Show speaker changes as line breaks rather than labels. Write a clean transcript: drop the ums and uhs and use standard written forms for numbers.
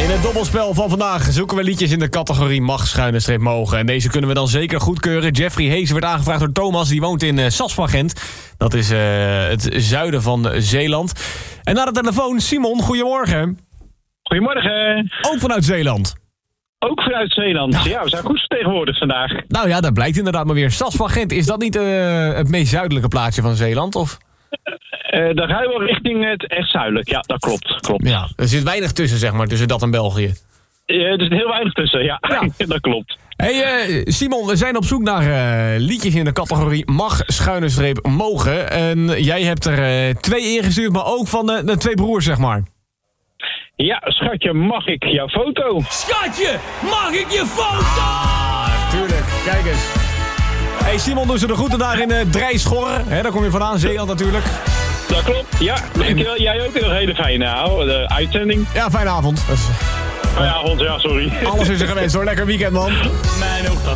In het dobbelspel van vandaag zoeken we liedjes in de categorie mag-mogen. En deze kunnen we dan zeker goedkeuren. Jeffrey Hees werd aangevraagd door Thomas, die woont in Sasvagent. Dat is het zuiden van Zeeland. En naar de telefoon, Simon, goedemorgen.
Goedemorgen.
Ook vanuit Zeeland.
Ook vanuit Zeeland. Ja, we zijn goed vertegenwoordigd vandaag.
Nou ja, dat blijkt inderdaad maar weer. Sasvagent, is dat niet het meest zuidelijke plaatsje van Zeeland, of?
Dan ga je wel richting het echt zuidelijk. Ja, dat klopt.
Ja, er zit weinig tussen, zeg maar, tussen dat en België.
Er zit heel weinig tussen, ja. Dat klopt.
Hey Simon, we zijn op zoek naar liedjes in de categorie mag-mogen. En jij hebt er 2 ingestuurd, maar ook van de 2 broers, zeg maar.
Ja, schatje, mag ik jouw foto?
Schatje, mag ik je foto? Tuurlijk, kijk eens. Hey Simon, doen ze de groeten daar in Drijschorre. Daar kom je vandaan, Zeeland natuurlijk.
Dat klopt, ja. Dankjewel. Jij ook nog een hele fijne uitzending.
Ja, fijne avond.
Fijne avond, ja, sorry.
Alles is er gewenst hoor, lekker weekend man.
Mijn oog dat